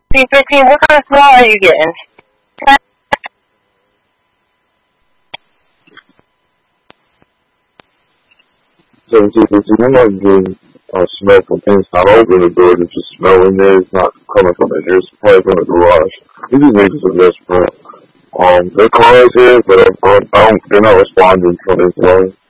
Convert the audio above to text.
P15, what kind of smell are you getting? So I'm not getting smell from inside. I open the door, there's just smell in there. It's not coming from in here. It's probably from the garage. These niggas are desperate. Their car is here, but they're not responding from inside.